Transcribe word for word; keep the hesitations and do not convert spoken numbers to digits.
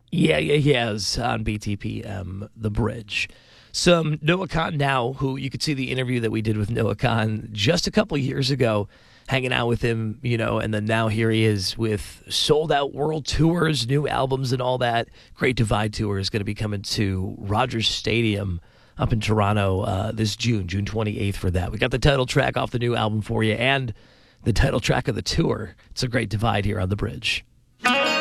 Yeah, yeah, he has on B T P M, The Bridge. Some Noah Khan now, who you could see the interview that we did with Noah Khan just a couple years ago, hanging out with him, you know, and then now here he is with sold-out world tours, new albums and all that. Great Divide Tour is going to be coming to Rogers Stadium up in Toronto uh, this June, June twenty-eighth for that. We got the title track off the new album for you and the title track of the tour. It's a Great Divide here on The Bridge.